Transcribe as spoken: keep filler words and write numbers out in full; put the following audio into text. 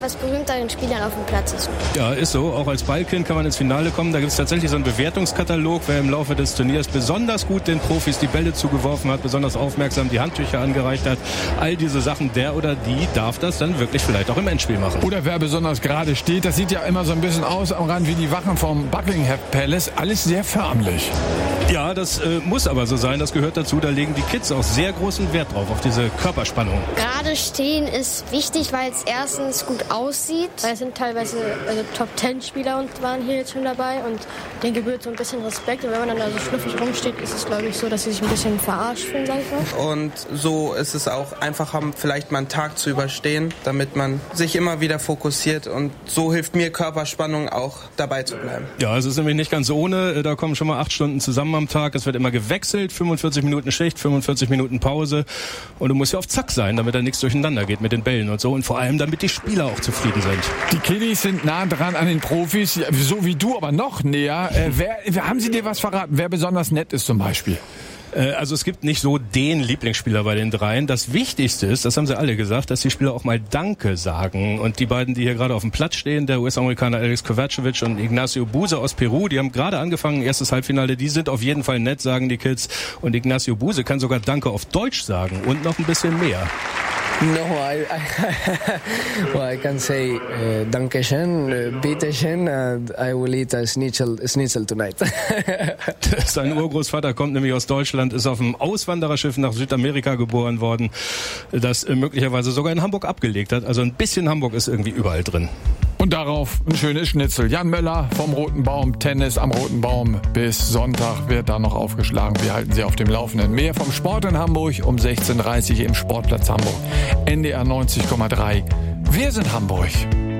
was berühmteren Spielern auf dem Platz ist. Ja, ist so. Auch als Ballkind kann man ins Finale kommen. Da gibt es tatsächlich so einen Bewertungskatalog, wer im Laufe des Turniers besonders gut den Profis die Bälle zugeworfen hat, besonders aufmerksam die Handtücher angereicht hat. All diese Sachen, der oder die darf das dann wirklich vielleicht auch im Endspiel machen. Oder wer besonders gerade steht. Das sieht ja immer so ein bisschen aus am Rand wie die Wachen vom Buckingham Palace. Alles sehr förmlich. Ja, das äh, muss aber so sein. Das gehört dazu. Da legen die Kids auch sehr großen Wert drauf, auf diese Körperspannung. Gerade stehen ist wichtig, weil es erstens gut aussieht. Es sind teilweise also Top-Ten-Spieler und waren hier jetzt schon dabei und denen gebührt so ein bisschen Respekt. Und wenn man dann da so schnuffig rumsteht, ist es, glaube ich, so, dass sie sich ein bisschen verarscht fühlen, sag ich mal. Und so ist es auch einfacher, vielleicht mal einen Tag zu überstehen, damit man sich immer wieder fokussiert. Und so hilft mir Körperspannung auch, dabei zu bleiben. Ja, es ist nämlich nicht ganz ohne. Da kommen schon mal acht Stunden zusammen am Tag. Es wird immer gewechselt. fünfundvierzig Minuten Schicht, fünfundvierzig Minuten Pause. Und du musst ja auf Zack sein, damit da nichts durcheinander geht mit den Bällen und so. Und vor allem, damit die Spieler auch zufrieden sind. Die Kiddies sind nah dran an den Profis, so wie du, aber noch näher. Äh, wer, haben sie dir was verraten? Wer besonders nett ist zum Beispiel? Also es gibt nicht so den Lieblingsspieler bei den dreien. Das Wichtigste ist, das haben sie alle gesagt, dass die Spieler auch mal Danke sagen. Und die beiden, die hier gerade auf dem Platz stehen, der U S-Amerikaner Alex Kovacevic und Ignacio Buse aus Peru, die haben gerade angefangen, erstes Halbfinale, die sind auf jeden Fall nett, sagen die Kids. Und Ignacio Buse kann sogar Danke auf Deutsch sagen und noch ein bisschen mehr. No, I, I, well, I can say uh, Dankeschön, uh, Bitteschön, and I will eat a Schnitzel, a Schnitzel tonight. Sein Urgroßvater kommt nämlich aus Deutschland, ist auf einem Auswandererschiff nach Südamerika geboren worden, das möglicherweise sogar in Hamburg abgelegt hat. Also ein bisschen Hamburg ist irgendwie überall drin. Und darauf ein schönes Schnitzel. Jan Möller vom Roten Baum, Tennis am Roten Baum. Bis Sonntag wird da noch aufgeschlagen. Wir halten Sie auf dem Laufenden. Mehr vom Sport in Hamburg um sechzehn Uhr dreißig im Sportplatz Hamburg. N D R neunzig Komma drei. Wir sind Hamburg.